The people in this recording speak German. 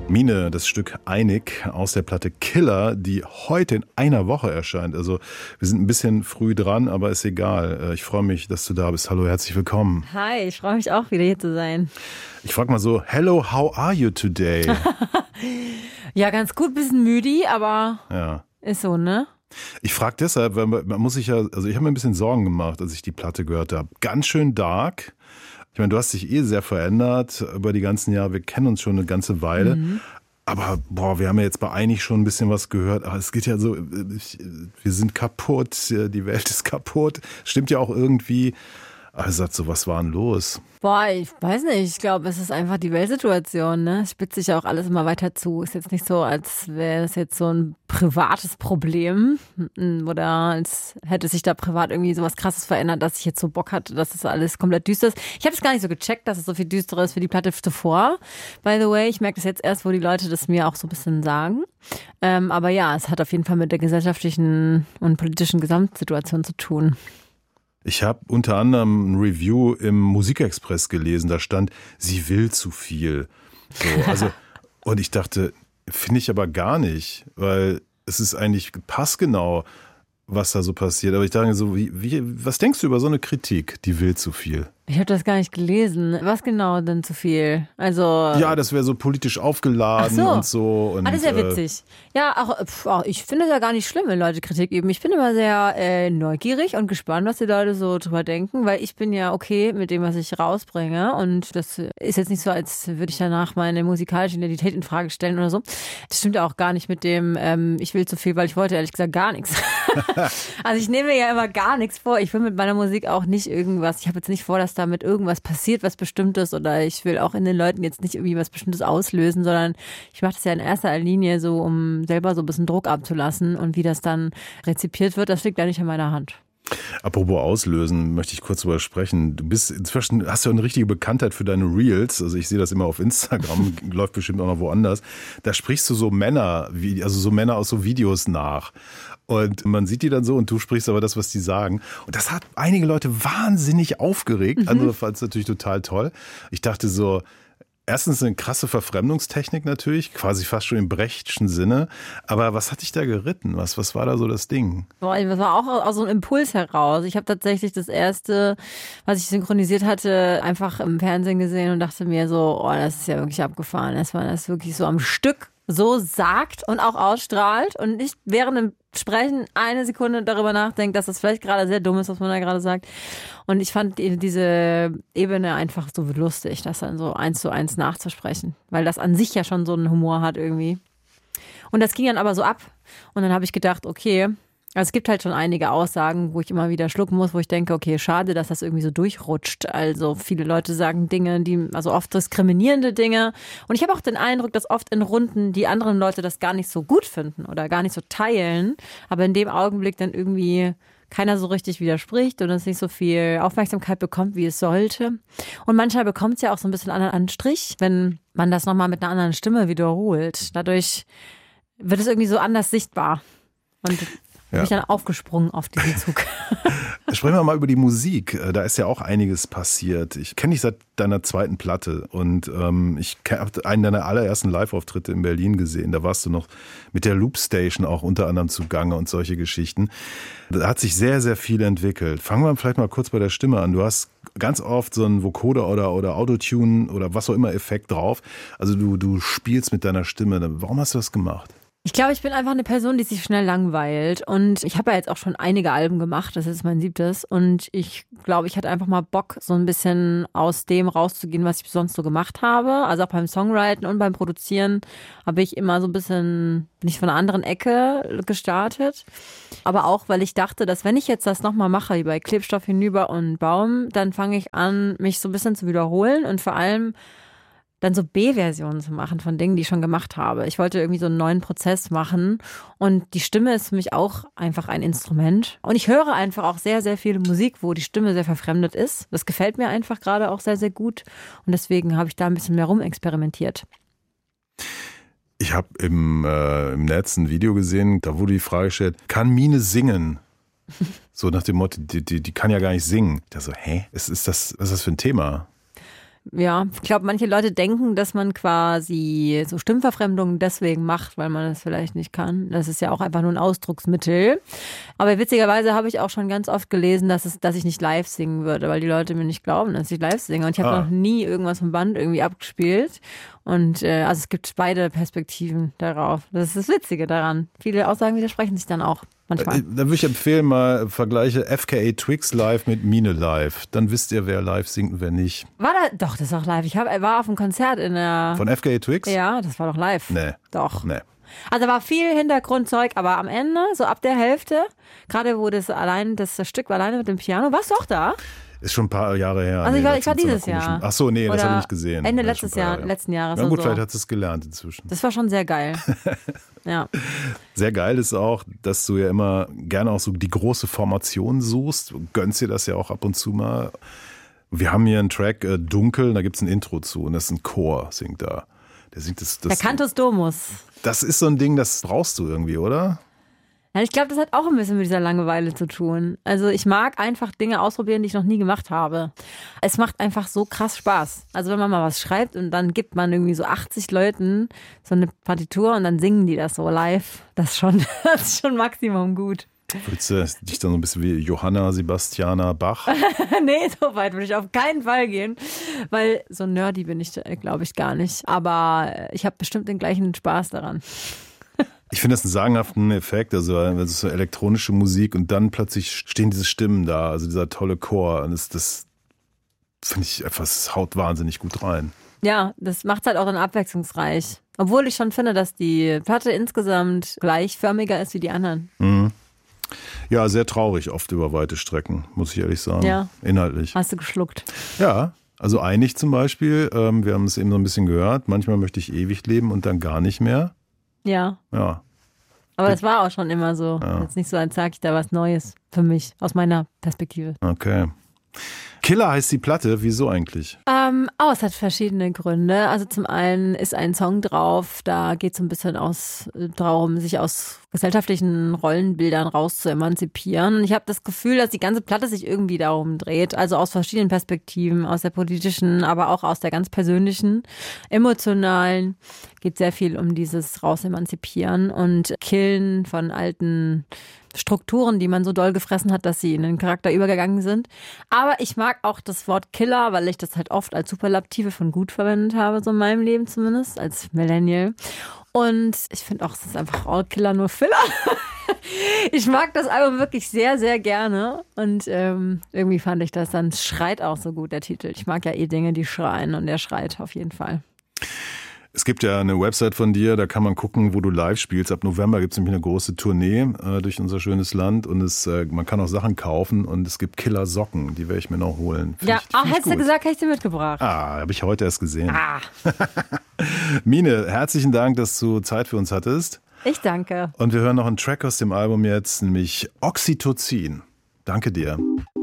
Mine, das Stück Einig aus der Platte Killer, die heute in einer Woche erscheint. Also wir sind ein bisschen früh dran, aber ist egal. Ich freue mich, dass du da bist. Hallo, herzlich willkommen. Hi, ich freue mich auch, wieder hier zu sein. Ich frage mal so, hello, how are you today? Ja, ganz gut, bisschen müde, aber ja. Ist so, ne? Ich frage deshalb, weil man muss sich ja, also ich habe mir ein bisschen Sorgen gemacht, als ich die Platte gehört habe. Ganz schön dark. Ich meine, du hast dich sehr verändert über die ganzen Jahre. Wir kennen uns schon eine ganze Weile. Aber wir haben ja jetzt bei Einig schon ein bisschen was gehört. Aber es geht ja so, wir sind kaputt, die Welt ist kaputt. Stimmt ja auch irgendwie. Aber sagt so, was war denn los? Ich weiß nicht. Ich glaube, es ist einfach die Weltsituation, ne? Es spitzt sich ja auch alles immer weiter zu. Ist jetzt nicht so, als wäre das jetzt so ein privates Problem oder als hätte sich da privat irgendwie so was Krasses verändert, dass ich jetzt so Bock hatte, dass es alles komplett düster ist. Ich habe es gar nicht so gecheckt, dass es so viel düsterer ist wie die Platte zuvor. By the way, ich merke das jetzt erst, wo die Leute das mir auch so ein bisschen sagen. Aber ja, es hat auf jeden Fall mit der gesellschaftlichen und politischen Gesamtsituation zu tun. Ich habe unter anderem ein Review im Musikexpress gelesen, da stand, sie will zu viel. So, also, und ich dachte, finde ich aber gar nicht, weil es ist eigentlich passgenau, was da so passiert. Aber ich dachte so, was denkst du über so eine Kritik, die will zu viel? Ich habe das gar nicht gelesen. Was genau denn zu viel? Also ja, das wäre so politisch aufgeladen und so. Und, das ist ja witzig. Ja, auch ich finde es ja gar nicht schlimm, wenn Leute Kritik üben. Ich bin immer sehr neugierig und gespannt, was die Leute so drüber denken, weil ich bin ja okay mit dem, was ich rausbringe. Und das ist jetzt nicht so, als würde ich danach meine musikalische Identität in Frage stellen oder so. Das stimmt auch gar nicht mit dem, ich will zu viel, weil ich wollte ehrlich gesagt gar nichts. Also ich nehme mir ja immer gar nichts vor. Ich will mit meiner Musik auch nicht irgendwas, ich habe jetzt nicht vor, dass damit irgendwas passiert, was Bestimmtes, oder ich will auch in den Leuten jetzt nicht irgendwie was Bestimmtes auslösen, sondern ich mache das ja in erster Linie so, um selber so ein bisschen Druck abzulassen, und wie das dann rezipiert wird, das liegt ja nicht in meiner Hand. Apropos auslösen, möchte ich kurz drüber sprechen. Du bist inzwischen, hast ja eine richtige Bekanntheit für deine Reels. Also ich sehe das immer auf Instagram, läuft bestimmt auch noch woanders. Da sprichst du so Männer aus so Videos nach. Und man sieht die dann so und du sprichst aber das, was die sagen. Und das hat einige Leute wahnsinnig aufgeregt. Andere fanden es natürlich total toll. Ich dachte so, erstens eine krasse Verfremdungstechnik natürlich, quasi fast schon im Brechtschen Sinne. Aber was hat dich da geritten? Was war da so das Ding? Das war auch aus so einem Impuls heraus. Ich habe tatsächlich das erste, was ich synchronisiert hatte, einfach im Fernsehen gesehen und dachte mir so, das ist ja wirklich abgefahren. Dass man das wirklich so am Stück so sagt und auch ausstrahlt und nicht während dem Sprechen eine Sekunde darüber nachdenkt, dass das vielleicht gerade sehr dumm ist, was man da gerade sagt. Und ich fand diese Ebene einfach so lustig, das dann so 1:1 nachzusprechen, weil das an sich ja schon so einen Humor hat irgendwie. Und das ging dann aber so ab. Und dann habe ich gedacht, okay, also es gibt halt schon einige Aussagen, wo ich immer wieder schlucken muss, wo ich denke, okay, schade, dass das irgendwie so durchrutscht. Also viele Leute sagen Dinge, also oft diskriminierende Dinge. Und ich habe auch den Eindruck, dass oft in Runden die anderen Leute das gar nicht so gut finden oder gar nicht so teilen. Aber in dem Augenblick dann irgendwie keiner so richtig widerspricht und es nicht so viel Aufmerksamkeit bekommt, wie es sollte. Und manchmal bekommt es ja auch so ein bisschen anderen Anstrich, wenn man das nochmal mit einer anderen Stimme wiederholt. Dadurch wird es irgendwie so anders sichtbar. Und bin ich dann aufgesprungen auf diesen Zug. Sprechen wir mal über die Musik. Da ist ja auch einiges passiert. Ich kenne dich seit deiner zweiten Platte und ich habe einen deiner allerersten Live-Auftritte in Berlin gesehen. Da warst du noch mit der Loopstation auch unter anderem zugange und solche Geschichten. Da hat sich sehr, sehr viel entwickelt. Fangen wir vielleicht mal kurz bei der Stimme an. Du hast ganz oft so einen Vocoder oder Autotune oder was auch immer Effekt drauf. Also du spielst mit deiner Stimme. Warum hast du das gemacht? Ich glaube, ich bin einfach eine Person, die sich schnell langweilt, und ich habe ja jetzt auch schon einige Alben gemacht, das ist mein 7. und ich glaube, ich hatte einfach mal Bock, so ein bisschen aus dem rauszugehen, was ich sonst so gemacht habe. Also auch beim Songwriten und beim Produzieren habe ich immer so ein bisschen, bin ich von einer anderen Ecke gestartet, aber auch, weil ich dachte, dass wenn ich jetzt das nochmal mache, wie bei Klebstoff hinüber und Baum, dann fange ich an, mich so ein bisschen zu wiederholen und vor allem dann so B-Versionen zu machen von Dingen, die ich schon gemacht habe. Ich wollte irgendwie so einen neuen Prozess machen, und die Stimme ist für mich auch einfach ein Instrument. Und ich höre einfach auch sehr, sehr viel Musik, wo die Stimme sehr verfremdet ist. Das gefällt mir einfach gerade auch sehr, sehr gut, und deswegen habe ich da ein bisschen mehr rumexperimentiert. Ich habe im Netz ein Video gesehen, da wurde die Frage gestellt, kann Mine singen? So nach dem Motto, die kann ja gar nicht singen. Ich dachte so, was ist das für ein Thema? Ja, ich glaube, manche Leute denken, dass man quasi so Stimmverfremdung deswegen macht, weil man es vielleicht nicht kann. Das ist ja auch einfach nur ein Ausdrucksmittel. Aber witzigerweise habe ich auch schon ganz oft gelesen, dass ich nicht live singen würde, weil die Leute mir nicht glauben, dass ich live singe. Und ich habe noch nie irgendwas vom Band irgendwie abgespielt. Und also es gibt beide Perspektiven darauf. Das ist das Witzige daran. Viele Aussagen widersprechen sich dann auch manchmal. Da würde ich empfehlen, mal vergleiche FKA Twigs live mit Mine live. Dann wisst ihr, wer live singt und wer nicht. War da? Doch, das ist auch live. Ich war auf einem Konzert in der... Von FKA Twigs? Ja, das war doch live. Nee. Doch. Nee. Also da war viel Hintergrundzeug, aber am Ende, so ab der Hälfte, gerade wo das Stück war alleine mit dem Piano, warst du auch da? Ist schon ein paar Jahre her. Also ich war dieses Jahr. Ach so, nee, das habe ich nicht gesehen. Ende letzten Jahres. Na gut, vielleicht hat es gelernt inzwischen. Das war schon sehr geil. Ja. Sehr geil ist auch, dass du ja immer gerne auch so die große Formation suchst. Du gönnst dir das ja auch ab und zu mal. Wir haben hier einen Track, Dunkel, da gibt es ein Intro zu und das ist ein Chor, singt da. Der singt das. Der Cantus Domus. Das ist so ein Ding, das brauchst du irgendwie, oder? Ja, ich glaube, das hat auch ein bisschen mit dieser Langeweile zu tun. Also ich mag einfach Dinge ausprobieren, die ich noch nie gemacht habe. Es macht einfach so krass Spaß. Also wenn man mal was schreibt und dann gibt man irgendwie so 80 Leuten so eine Partitur und dann singen die das so live. Das ist schon Maximum gut. Würdest du dich dann so ein bisschen wie Johanna Sebastiana Bach? Nee, so weit würde ich auf keinen Fall gehen, weil so nerdy bin ich, glaube ich, gar nicht. Aber ich habe bestimmt den gleichen Spaß daran. Ich finde das einen sagenhaften Effekt, also das ist so elektronische Musik und dann plötzlich stehen diese Stimmen da, also dieser tolle Chor und das finde ich einfach, das haut wahnsinnig gut rein. Ja, das macht es halt auch dann abwechslungsreich. Obwohl ich schon finde, dass die Platte insgesamt gleichförmiger ist wie die anderen. Mhm. Ja, sehr traurig oft über weite Strecken, muss ich ehrlich sagen. Ja. Inhaltlich. Hast du geschluckt? Ja, also einig zum Beispiel, wir haben es eben so ein bisschen gehört, manchmal möchte ich ewig leben und dann gar nicht mehr. Ja. Ja. Aber das war auch schon immer so. Ja. Jetzt nicht so, als sage ich da was Neues für mich, aus meiner Perspektive. Okay. Killer heißt die Platte, wieso eigentlich? Es hat verschiedene Gründe. Also zum einen ist ein Song drauf, da geht es so ein bisschen darum, sich aus gesellschaftlichen Rollenbildern raus zu emanzipieren. Und ich habe das Gefühl, dass die ganze Platte sich irgendwie darum dreht. Also aus verschiedenen Perspektiven, aus der politischen, aber auch aus der ganz persönlichen, emotionalen. Geht sehr viel um dieses Rausemanzipieren und Killen von alten Strukturen, die man so doll gefressen hat, dass sie in den Charakter übergegangen sind. Aber ich mag auch das Wort Killer, weil ich das halt oft als Superlative von gut verwendet habe, so in meinem Leben zumindest, als Millennial. Und ich finde auch, es ist einfach all Killer, nur Filler. Ich mag das Album wirklich sehr, sehr gerne. Und irgendwie fand ich das dann, es schreit auch so gut, der Titel. Ich mag ja Dinge, die schreien und der schreit auf jeden Fall. Es gibt ja eine Website von dir, da kann man gucken, wo du live spielst. Ab November gibt es nämlich eine große Tournee durch unser schönes Land und man kann auch Sachen kaufen und es gibt Killer-Socken, die werde ich mir noch holen. Hättest du gesagt, hätte ich dir mitgebracht. Habe ich heute erst gesehen. Mine, herzlichen Dank, dass du Zeit für uns hattest. Ich danke. Und wir hören noch einen Track aus dem Album jetzt, nämlich Oxytocin. Danke dir.